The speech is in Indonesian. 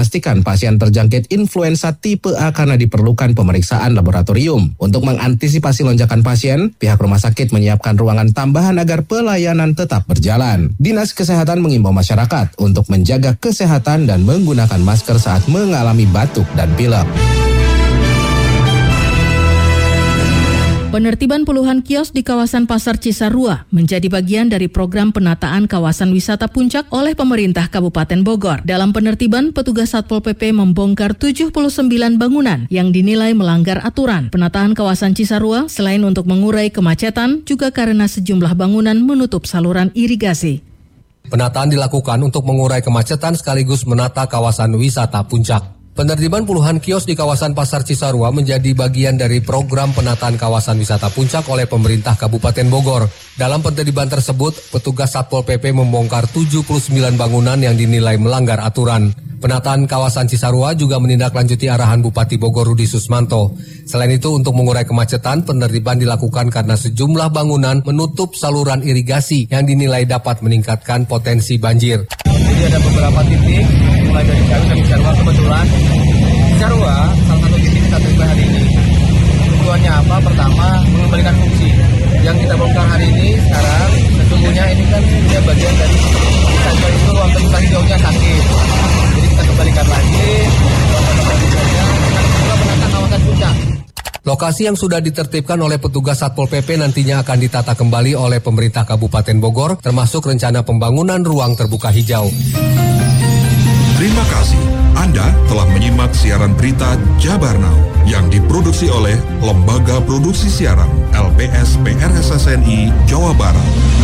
Pastikan pasien terjangkit influenza tipe A karena diperlukan pemeriksaan laboratorium. Untuk mengantisipasi lonjakan pasien, pihak rumah sakit menyiapkan ruangan tambahan agar pelayanan tetap berjalan. Dinas Kesehatan mengimbau masyarakat untuk menjaga kesehatan dan menggunakan masker saat mengalami batuk dan pilek. Penertiban puluhan kios di kawasan Pasar Cisarua menjadi bagian dari program penataan kawasan wisata Puncak oleh pemerintah Kabupaten Bogor. Dalam penertiban, petugas Satpol PP membongkar 79 bangunan yang dinilai melanggar aturan. Penataan kawasan Cisarua selain untuk mengurai kemacetan, juga karena sejumlah bangunan menutup saluran irigasi. Penataan dilakukan untuk mengurai kemacetan sekaligus menata kawasan wisata Puncak. Penertiban puluhan kios di kawasan Pasar Cisarua menjadi bagian dari program penataan kawasan wisata Puncak oleh pemerintah Kabupaten Bogor. Dalam penertiban tersebut, petugas Satpol PP membongkar 79 bangunan yang dinilai melanggar aturan. Penataan kawasan Cisarua juga menindaklanjuti arahan Bupati Bogor Rudi Susmanto. Selain itu, untuk mengurai kemacetan, penertiban dilakukan karena sejumlah bangunan menutup saluran irigasi yang dinilai dapat meningkatkan potensi banjir. Jadi ada beberapa titik, mulai dari Cisarua kebetulan. Cisarua, salah satu titik kita terima hari ini. Tujuannya apa? Pertama, mengembalikan fungsi. Yang kita bongkar hari ini sekarang, sesungguhnya ini kan dia bagian dari Cisarua itu ruang terbuka hijaunya sakit. Jadi kita kembalikan lagi, ruang terbuka hijaunya, kita juga menata kawasan Puncak. Lokasi yang sudah ditertibkan oleh petugas Satpol PP nantinya akan ditata kembali oleh pemerintah Kabupaten Bogor, termasuk rencana pembangunan ruang terbuka hijau. Terima kasih. Anda telah menyimak siaran berita Jabar Now yang diproduksi oleh Lembaga Produksi Siaran LPS PRSSNI Jawa Barat.